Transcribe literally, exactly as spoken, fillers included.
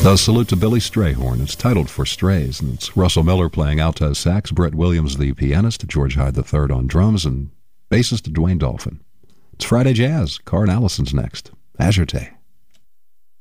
The salute to Billy Strayhorn. It's titled For Strays, and it's Russell Miller playing alto sax, Brett Williams the pianist, George Hyde the third on drums, and bassist Dwayne Dolphin. It's Friday Jazz. Carr and Allison's next. Azure Tay.